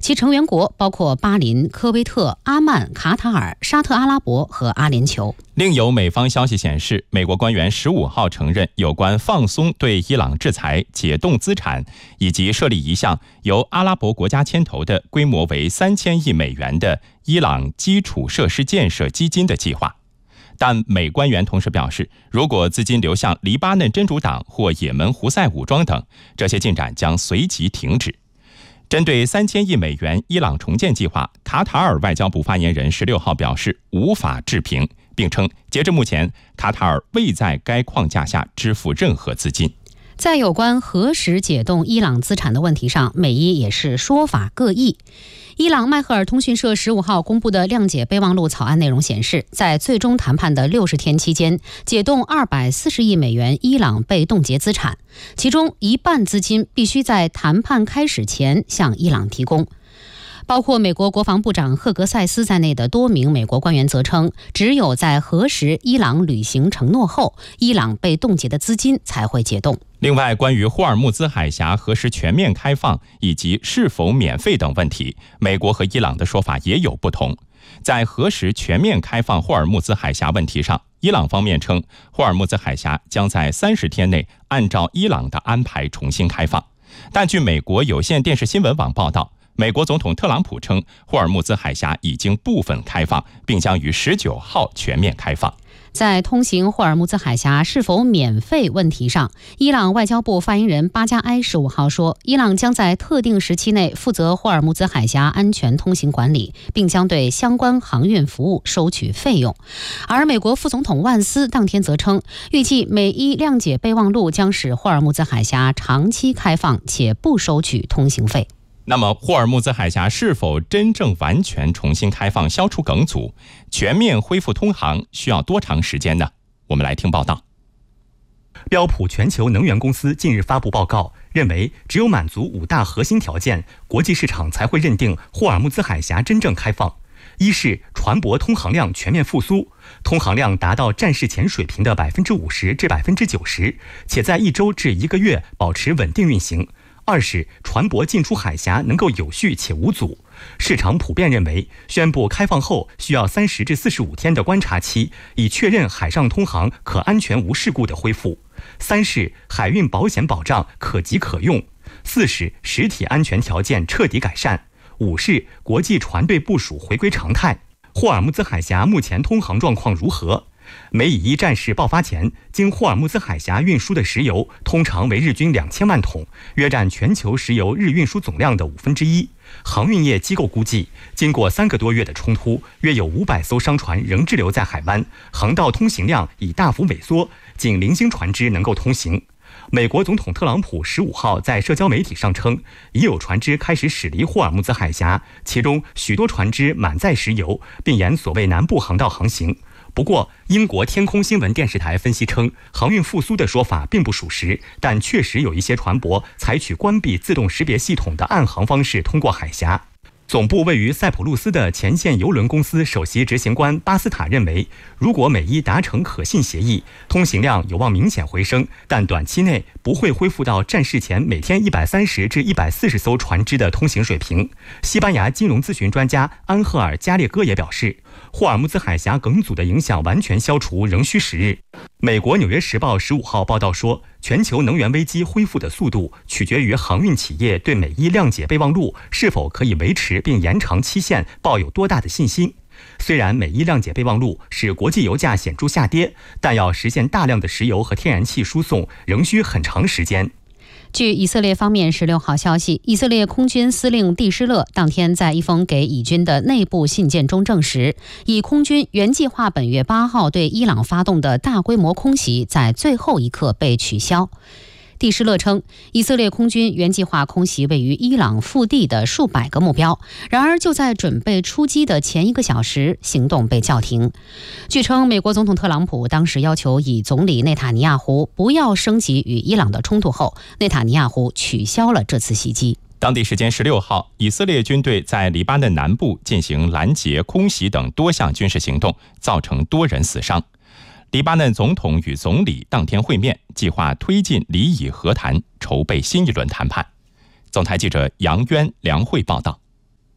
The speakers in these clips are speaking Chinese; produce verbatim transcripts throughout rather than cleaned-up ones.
其成员国包括巴林、科威特、阿曼、卡塔尔、沙特阿拉伯和阿联酋。 另有美方消息显示，美国官员十五号承认，有关放松对伊朗制裁、解冻资产，以及设立一项由阿拉伯国家牵头的规模为三千亿美元的伊朗基础设施建设基金的计划。但美官员同时表示，如果资金流向黎巴嫩真主党或也门胡塞武装等，这些进展将随即停止。针对三千亿美元伊朗重建计划，卡塔尔外交部发言人十六号表示无法置评，并称截至目前，卡塔尔未在该框架下支付任何资金。 在有关何时解冻伊朗资产的问题上，美伊也是说法各异。伊朗迈赫尔通讯社十五号公布的谅解备忘录草案内容显示，在最终谈判的六十天期间，解冻二百四十亿美元伊朗被冻结资产，其中一半资金必须在谈判开始前向伊朗提供。包括美国国防部长赫格塞斯在内的多名美国官员则称，只有在核实伊朗履行承诺后，伊朗被冻结的资金才会解冻。 另外，关于霍尔木兹海峡何时全面开放以及是否免费等问题，美国和伊朗的说法也有不同。在何时全面开放霍尔木兹海峡问题上，伊朗方面称，霍尔木兹海峡将在三十天内按照伊朗的安排重新开放。但据美国有线电视新闻网报道，美国总统特朗普称，霍尔木兹海峡已经部分开放，并将于十九号全面开放。 在通行霍尔木兹海峡是否免费问题上，伊朗外交部发言人巴加埃十五号说，伊朗将在特定时期内负责霍尔木兹海峡安全通行管理，并将对相关航运服务收取费用。而美国副总统万斯当天则称，预计美伊谅解备忘录将使霍尔木兹海峡长期开放，且不收取通行费。 那么，霍尔木兹海峡是否真正完全重新开放，消除梗阻，全面恢复通航需要多长时间呢？我们来听报道。 标普全球能源公司近日发布报告，认为只有满足五大核心条件，国际市场才会认定霍尔木兹海峡真正开放。一是船舶通航量全面复苏，通航量达到战事前水平的百分之五十至百分之九十，且在一周至一个月保持稳定运行。二是船舶进出海峡能够有序且无阻，市场普遍认为，宣布开放后需要三十至四十五天的观察期，以确认海上通航可安全无事故的恢复。三是海运保险保障可及可用。四是实体安全条件彻底改善。五是国际船队部署回归常态。霍尔木兹海峡目前通航状况如何？美以伊战事爆发前，经霍尔木兹海峡运输的石油通常为日均两千万桶，约占全球石油日运输总量的五分之一。航运业机构估计，经过三个多月的冲突，约有五百艘商船仍滞留在海湾，航道通行量已大幅萎缩，仅零星船只能够通行。美国总统特朗普十五号在社交媒体上称，已有船只开始驶离霍尔木兹海峡，其中许多船只满载石油，并沿所谓南部航道航行。不过，英国天空新闻电视台分析称，航运复苏的说法并不属实，但确实有一些船舶采取关闭自动识别系统的暗航方式通过海峡。总部位于塞浦路斯的前线邮轮公司首席执行官巴斯塔认为，如果美伊达成可信协议，通行量有望明显回升，但短期内不会恢复到战事前每天一百三十至一百四十艘船只的通行水平。西班牙金融咨询专家安赫尔加列戈也表示，霍尔木兹海峡梗阻的影响完全消除仍需时日。美国《纽约时报》十五号报道说，全球能源危机恢复的速度取决于航运企业对美伊谅解备忘录是否可以维持并延长期限抱有多大的信心。虽然美伊谅解备忘录使国际油价显著下跌，但要实现大量的石油和天然气输送仍需很长时间。 据以色列方面十六号消息，以色列空军司令蒂施勒当天在一封给以军的内部信件中证实，以空军原计划本月八号对伊朗发动的大规模空袭在最后一刻被取消。蒂施勒称，以色列空军原计划空袭位于伊朗腹地的数百个目标，然而就在准备出击的前一个小时，行动被叫停。据称，美国总统特朗普当时要求以总理内塔尼亚胡不要升级与伊朗的冲突后，内塔尼亚胡取消了这次袭击。 当地时间十六号，以色列军队在黎巴嫩南部进行拦截、空袭等多项军事行动，造成多人死伤。黎巴嫩总统与总理当天会面，计划推进黎以和谈，筹备新一轮谈判。总台记者杨渊、梁慧报道。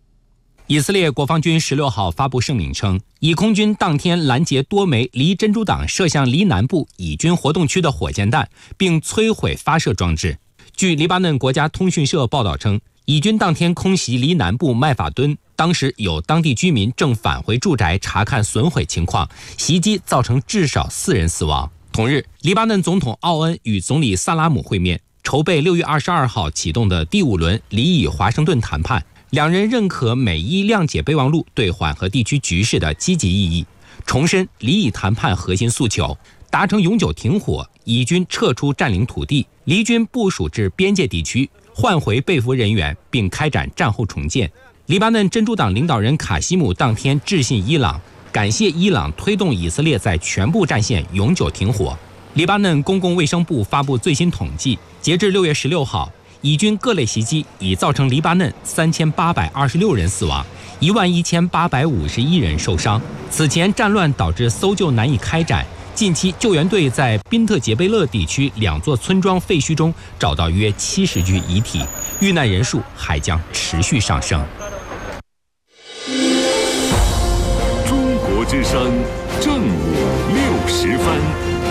以色列国防军十六号发布声明称，以空军当天拦截多枚离珍珠港射向黎南部以军活动区的火箭弹，并摧毁发射装置。据黎巴嫩国家通讯社报道称，以军当天空袭黎南部麦法敦，当时有当地居民正返回住宅查看损毁情况，袭击造成至少四人死亡。同日，黎巴嫩总统奥恩与总理萨拉姆会面，筹备六月二十二号启动的第五轮黎以华盛顿谈判。两人认可美伊谅解备忘录对缓和地区局势的积极意义，重申黎以谈判核心诉求，达成永久停火，以军撤出占领土地，黎军部署至边界地区，换回被俘人员，并开展战后重建。黎巴嫩真主党领导人卡西姆当天致信伊朗，感谢伊朗推动以色列在全部战线永久停火。黎巴嫩公共卫生部发布最新统计，截至六月十六号，以军各类袭击已造成黎巴嫩三千八百二十六人死亡，一万一千八百五十一人受伤。此前战乱导致搜救难以开展，近期救援队在宾特杰贝勒地区两座村庄废墟中找到约七十具遗体，遇难人数还将持续上升。 中国之声，正午六十分。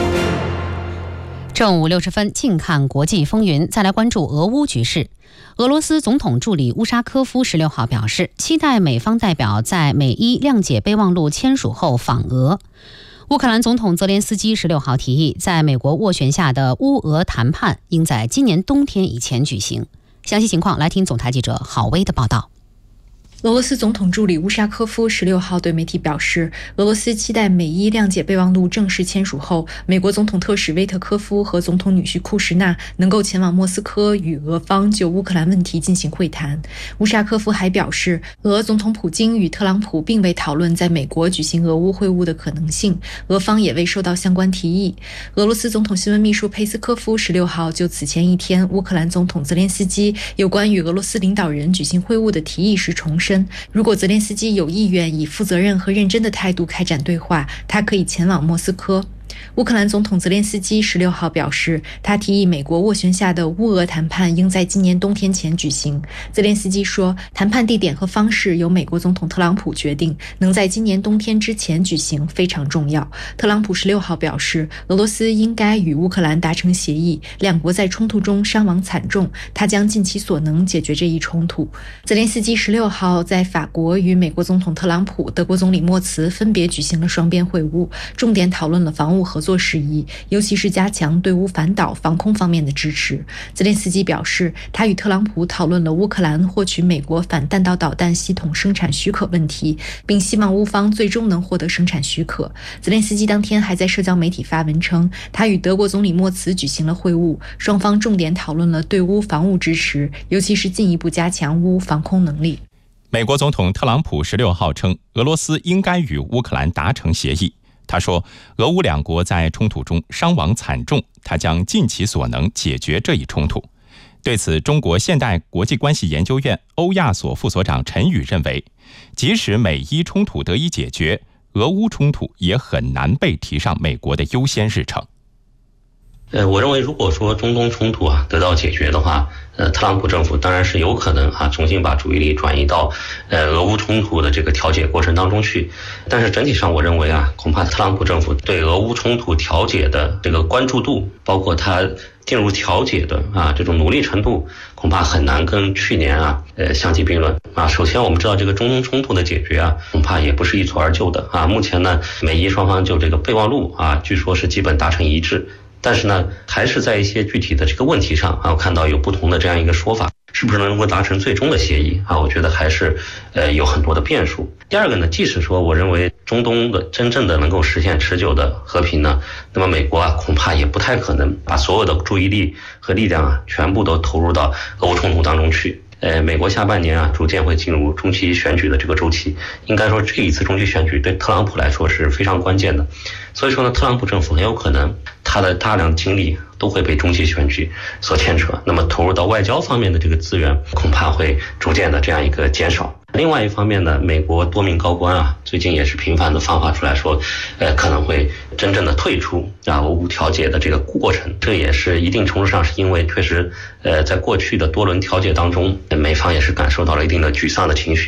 正午六十分，近看国际风云，再来关注俄乌局势。俄罗斯总统助理乌沙科夫十六号表示，期待美方代表在美伊谅解备忘录签署后访俄。乌克兰总统泽连斯基十六号提议，在美国斡旋下的乌俄谈判应在今年冬天以前举行。详细情况来听总台记者郝威的报道。 俄罗斯总统助理乌沙科夫十六号对媒体表示，俄罗斯期待美伊谅解备忘录正式签署后，美国总统特使威特科夫和总统女婿库什纳能够前往莫斯科与俄方就乌克兰问题进行会谈。乌沙科夫还表示，俄总统普京与特朗普并未讨论在美国举行俄乌会晤的可能性，俄方也未收到相关提议。俄罗斯总统新闻秘书佩斯科夫十六号就此前一天乌克兰总统泽连斯基有关与俄罗斯领导人举行会晤的提议时重申，如果泽连斯基有意愿以负责任和认真的态度开展对话，他可以前往莫斯科。乌克兰总统泽连斯基十六号表示，他提议美国斡旋下的乌俄谈判应在今年冬天前举行。泽连斯基说，谈判地点和方式由美国总统特朗普决定，能在今年冬天之前举行非常重要。特朗普十六号表示，俄罗斯应该与乌克兰达成协议，两国在冲突中伤亡惨重，他将尽其所能解决这一冲突。泽连斯基十六号在法国与美国总统特朗普、德国总理默茨分别举行了双边会晤，重点讨论了防务合作事宜，尤其是加强对乌反导防空方面的支持。泽连斯基表示，他与特朗普讨论了乌克兰获取美国反弹道导弹系统生产许可问题，并希望乌方最终能获得生产许可。泽连斯基当天还在社交媒体发文称，他与德国总理默茨举行了会晤，双方重点讨论了对乌防务支持，尤其是进一步加强乌防空能力。 美国总统特朗普十六号称，俄罗斯应该与乌克兰达成协议。他说，俄乌两国在冲突中伤亡惨重，他将尽其所能解决这一冲突。对此，中国现代国际关系研究院欧亚所副所长陈宇认为，即使美伊冲突得以解决，俄乌冲突也很难被提上美国的优先日程。 呃，我认为如果说中东冲突啊得到解决的话，呃，特朗普政府当然是有可能啊重新把注意力转移到呃俄乌冲突的这个调解过程当中去。但是整体上我认为啊，恐怕特朗普政府对俄乌冲突调解的这个关注度，包括他进入调解的啊这种努力程度，恐怕很难跟去年啊呃相提并论啊。首先我们知道这个中东冲突的解决啊，恐怕也不是一蹴而就的啊。目前呢，美伊双方就这个备忘录啊，据说是基本达成一致。但是呢，还是在一些具体的这个问题上啊，我看到有不同的这样一个说法，是不是能够达成最终的协议啊？我觉得还是呃有很多的变数。第二个呢，即使说我认为中东的真正的能够实现持久的和平呢，那么美国啊恐怕也不太可能把所有的注意力和力量啊全部都投入到俄乌冲突当中去。呃，美国下半年啊，逐渐会进入中期选举的这个周期。应该说，这一次中期选举对特朗普来说是非常关键的。所以说呢，特朗普政府很有可能他的大量精力都会被中期选举所牵扯。那么投入到外交方面的这个资源，恐怕会逐渐的这样一个减少。另外一方面呢，美国多名高官啊，最近也是频繁的放话出来说，呃，可能会真正的退出啊俄乌调解的这个过程。这也是一定程度上是因为确实，呃，在过去的多轮调解当中，美方也是感受到了一定的沮丧的情绪。